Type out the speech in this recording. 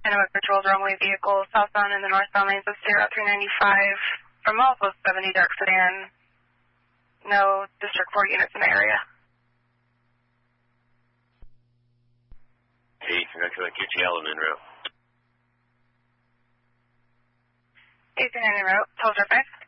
Anyway, patrols wrongly vehicle southbound in the northbound lanes of State Route 395 from also 70 dark sedan. No District 4 units in the area. Hey, congratulations, QTL en route. 1890 route, Tulsa 5.